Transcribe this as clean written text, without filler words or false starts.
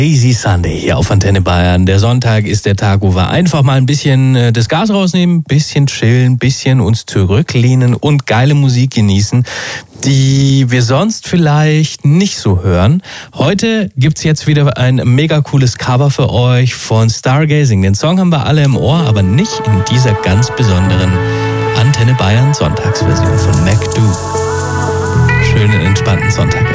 Lazy Sunday hier auf Antenne Bayern. Der Sonntag ist der Tag, wo wir einfach mal ein bisschen das Gas rausnehmen, ein bisschen chillen, ein bisschen uns zurücklehnen und geile Musik genießen, die wir sonst vielleicht nicht so hören. Heute gibt's jetzt wieder ein mega cooles Cover für euch von Stargazing. Den Song haben wir alle im Ohr, aber nicht in dieser ganz besonderen Antenne Bayern Sonntagsversion von MacDo. Schönen entspannten Sonntag.